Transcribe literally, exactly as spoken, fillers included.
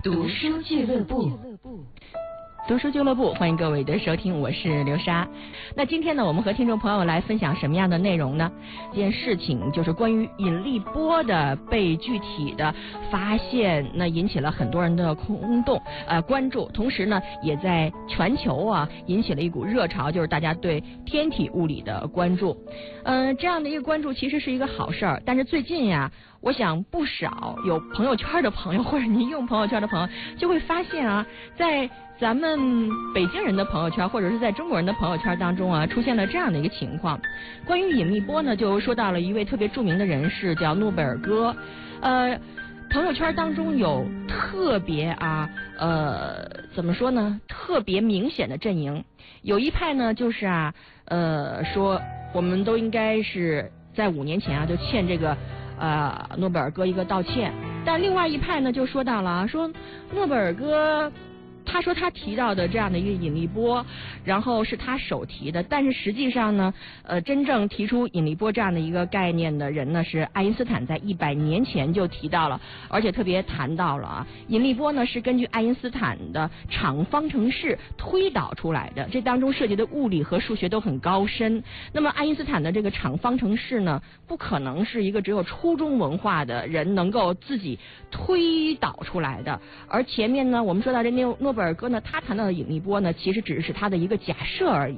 读书俱乐部。 读书俱乐部，欢迎各位的收听，我是刘莎。那今天呢，我们和听众朋友来分享什么样的内容呢？这件事情就是关于引力波的被具体的发现，那引起了很多人的轰动呃关注，同时呢，也在全球啊引起了一股热潮，就是大家对天体物理的关注。嗯、呃，这样的一个关注其实是一个好事儿，但是最近呀，我想不少有朋友圈的朋友或者您用朋友圈的朋友就会发现啊，在咱们北京人的朋友圈或者是在中国人的朋友圈当中啊，出现了这样的一个情况。关于引力波呢，就说到了一位特别著名的人士，叫诺贝尔哥。呃，朋友圈当中有特别啊，呃，怎么说呢？特别明显的阵营。有一派呢，就是啊，呃，说我们都应该是在五年前啊，就欠这个呃诺贝尔哥一个道歉。但另外一派呢，就说到了啊，说诺贝尔哥。他说他提到的这样的一个引力波，然后是他首提的，但是实际上呢，呃，真正提出引力波这样的一个概念的人呢，是爱因斯坦，在一百年前就提到了，而且特别谈到了啊，引力波呢是根据爱因斯坦的场方程式推导出来的，这当中涉及的物理和数学都很高深。那么爱因斯坦的这个场方程式呢，不可能是一个只有初中文化的人能够自己推导出来的，而前面呢，我们说到这诺诺贝尔哥呢，他谈到的引力波呢，其实只是他的一个假设而已。